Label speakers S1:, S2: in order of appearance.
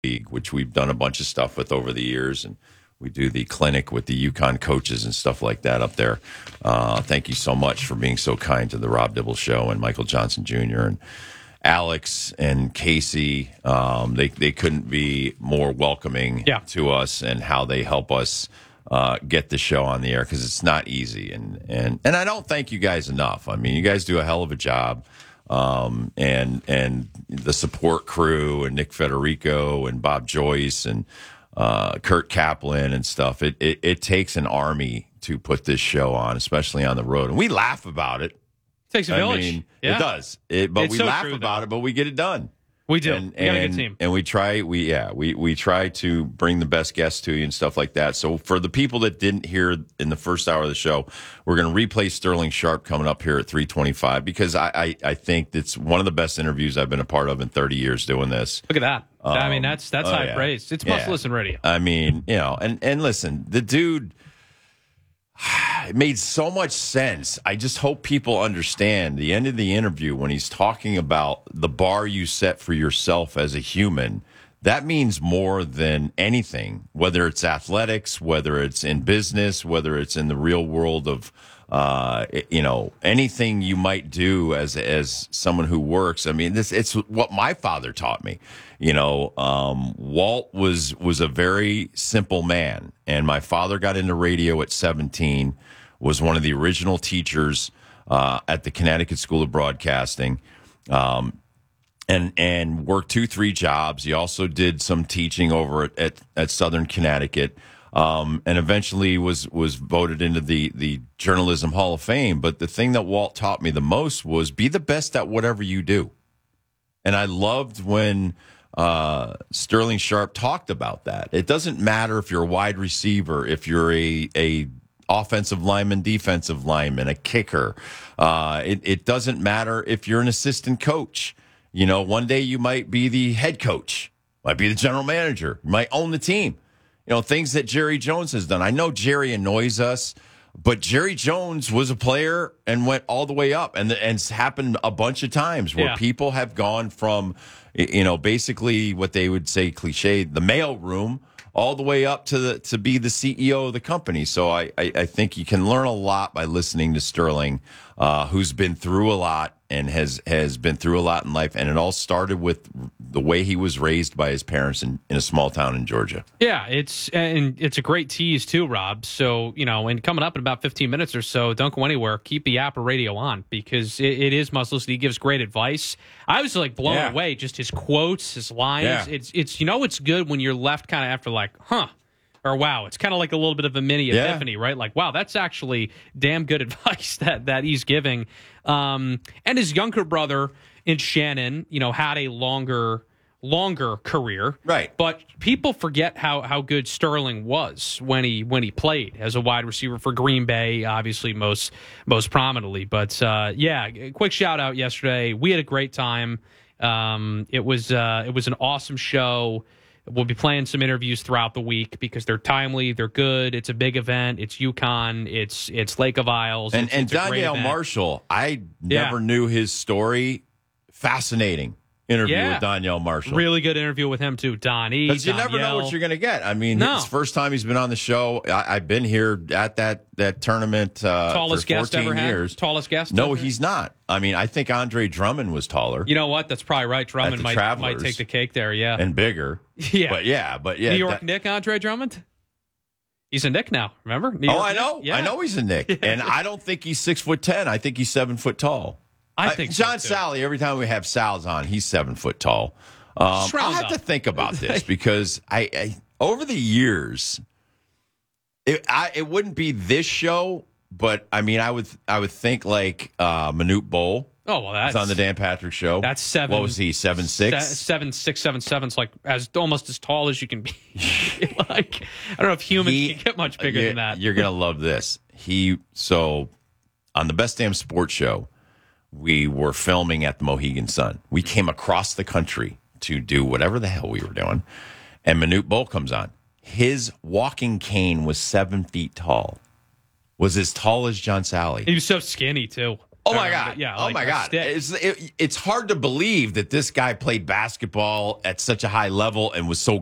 S1: league, which we've done a bunch of stuff with over the years, and we do the clinic with the UConn coaches and stuff like that up there. Thank you so much for being so kind to the Rob Dibble Show and Michael Johnson Jr. and Alex and Casey. They couldn't be more welcoming to us and how they help us get the show on the air, because it's not easy. And I don't thank you guys enough. I mean, you guys do a hell of a job. And the support crew and Nick Federico and Bob Joyce and Kurt Kaplan and stuff. It takes an army to put this show on, especially on the road. And we laugh about it.
S2: Takes a village.
S1: I mean, it does. But we laugh about it, but we get it done.
S2: We do. We got a good team.
S1: And we try to bring the best guests to you and stuff like that. So for the people that didn't hear in the first hour of the show, we're going to replay Sterling Sharp coming up here at 3:25, because I think it's one of the best interviews I've been a part of in 30 years doing this.
S2: Look at that. I mean, that's high praise. It's must-listen radio.
S1: I mean, and listen, the dude, it made so much sense. I just hope people understand the end of the interview when he's talking about the bar you set for yourself as a human. That means more than anything, whether it's athletics, whether it's in business, whether it's in the real world of, anything you might do as someone who works. I mean, it's what my father taught me. Walt was a very simple man, and my father got into radio at 17, was one of the original teachers at the Connecticut School of Broadcasting, and worked 2-3 jobs. He also did some teaching over at Southern Connecticut, and eventually was voted into the Journalism Hall of Fame. But the thing that Walt taught me the most was be the best at whatever you do. And I loved when Sterling Sharp talked about that. It doesn't matter if you're a wide receiver, if you're a offensive lineman, defensive lineman, a kicker. It doesn't matter if you're an assistant coach. One day you might be the head coach, might be the general manager, you might own the team. Things that Jerry Jones has done. I know Jerry annoys us, but Jerry Jones was a player and went all the way up. And it's happened a bunch of times where people have gone from, basically what they would say cliche, the mail room, all the way up to be the CEO of the company. So I think you can learn a lot by listening to Sterling, who's been through a lot and has been through a lot in life. And it all started with the way he was raised by his parents in a small town in Georgia.
S2: Yeah, it's a great tease too, Rob. So, and coming up in about 15 minutes or so, don't go anywhere. Keep the app or radio on, because it is must listen. He gives great advice. I was blown away, just his quotes, his lines. Yeah. It's good when you're left kind of after huh. Or wow, it's kind of like a little bit of a mini epiphany, right? Wow, that's actually damn good advice that he's giving. And his younger brother in Shannon, had a longer career,
S1: right? But
S2: people forget how good Sterling was when he played as a wide receiver for Green Bay, obviously most prominently. But quick shout out yesterday. We had a great time. It was an awesome show. We'll be playing some interviews throughout the week because they're timely, they're good. It's a big event. It's UConn. It's Lake of Isles.
S1: And Danielle Marshall, I never knew his story. Fascinating interview with Danielle Marshall.
S2: Really good interview with him too, Donnie.
S1: Because you never know what you're going to get. I mean, it's the first time he's been on the show. I've been here at that tournament
S2: tallest
S1: for 14
S2: guest ever
S1: years.
S2: Had? Tallest guest?
S1: No, he's not. I mean, I think Andre Drummond was taller.
S2: You know what? That's probably right. Drummond might take the cake there,
S1: and bigger.
S2: Yeah.
S1: But
S2: New York Nick Andre Drummond? He's a Nick now, remember?
S1: I know. Yeah. I know he's a Nick. And I don't think he's 6'10". I think he's 7 foot tall.
S2: I think
S1: John Sally, every time we have Sal's on, he's 7 foot tall. I'll have to think about this because I over the years, it wouldn't be this show, but I mean, I would think Manute Bol.
S2: Oh, well, that's
S1: on the Dan Patrick Show.
S2: That's 7.
S1: What was he? 7'6"?
S2: 7'6", 7'7". Almost as tall as you can be. I don't know if humans can get much bigger than that.
S1: You're gonna love this. So on the Best Damn Sports Show, we were filming at the Mohegan Sun. We came across the country to do whatever the hell we were doing, and Manute Bol comes on. His walking cane was 7 feet tall. Was as tall as John Sally.
S2: He was so skinny too.
S1: Oh my God!
S2: Yeah.
S1: Oh
S2: like
S1: my
S2: a
S1: God!
S2: stick.
S1: It's hard to believe that this guy played basketball at such a high level and was so